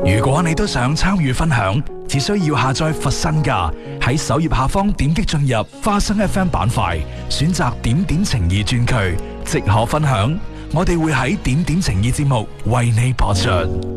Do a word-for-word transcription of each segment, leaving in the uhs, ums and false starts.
如果你都想參與分享，只需要下載佛身價，喺首頁下方點擊進入花生 F M 板塊，選擇點點情誼專區，即可分享。我哋會喺點點情誼節目為你播出。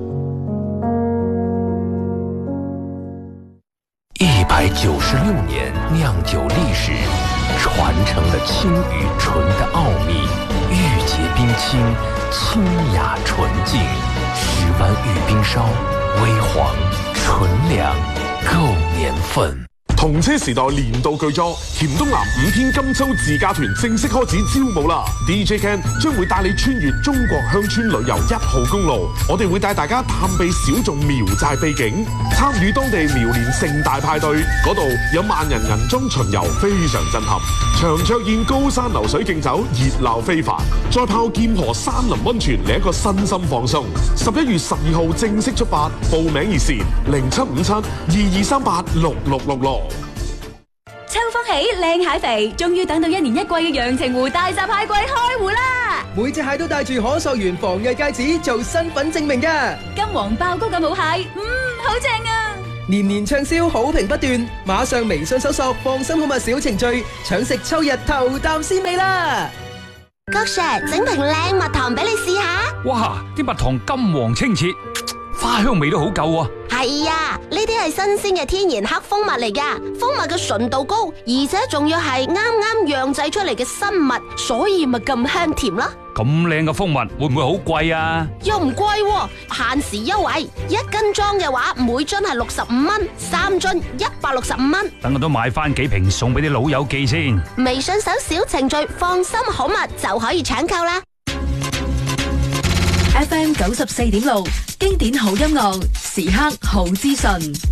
一百九十六年釀酒歷史，傳承了青與醇的奧秘，玉潔冰清，清雅純淨，十灣玉冰燒，微黃純糧，夠年份。 同車時代年度巨作黔東南五天金秋自駕團正式開始招募啦 ！D J Ken 將會帶你穿越中國鄉村旅遊一號公路，我哋會帶大家探秘小眾苗寨秘境，參與當地苗年盛大派對，嗰度有萬人銀裝巡遊，非常震撼。長桌宴、高山流水競走，熱鬧非凡。再泡劍河山林溫泉，嚟一個身心放鬆。十一月十二號正式出發，報名熱線零七五七二二三八六六六六。 秋風起，靚蟹肥，終於等到一年一季嘅陽澄湖大閘蟹季開湖啦！ 每隻蟹都帶住可溯源防偽戒指做身份證明㗎。 金黃爆谷嘅母蟹，嗯，好正啊！ 年年暢銷，好評不斷，馬上微信搜索放心好物小程序，搶食秋日頭啖鮮味啦！ 郭 Sir， 整瓶靚蜜糖俾你試下。 哇，啲蜜糖金黃清澈，花香味都好夠啊！ 係啊，呢啲係新鮮嘅天然黑蜂蜜嚟噶，蜂蜜嘅純度高，而且仲要係啱啱釀製出嚟嘅新蜜，所以咪咁香甜啦。 咁靚嘅蜂蜜會唔會好貴啊？ 又唔貴喎，限時優惠，一斤裝嘅話每樽係六十五蚊，三樽一百六十五蚊。 等我都買翻幾瓶送俾啲老友記先。 微信搜小程序放心好物就可以搶購啦。 F M 九十四點六，經典好音樂，時刻好資訊。